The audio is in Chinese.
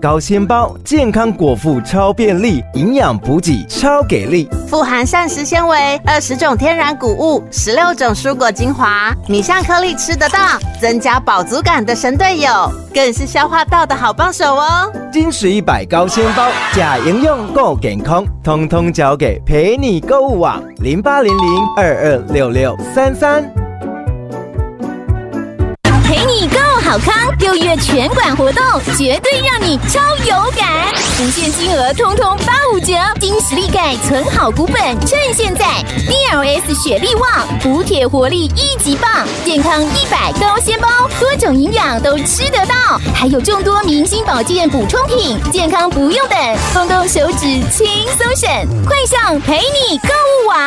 高纤包，健康果腹超便利，营养补给超给力， 富含膳食纤维、20种天然谷物、16种蔬果精华，米香颗粒吃得到，增加饱足感的神队友，更是消化道的好帮手哦。 金石100高纤包，假营养够健康，通通交给陪你购物网0800226633。 陪你购好康6月全馆活动，绝对让你超有感，无限金额通通85折，金石力钙存好股本，趁现在 DLS 雪力旺，补铁活力1级棒，健康100高纤包，多种营养都吃得到，还有众多明星保健补充品，健康不用等，动动手指轻松省，快上陪你购物网。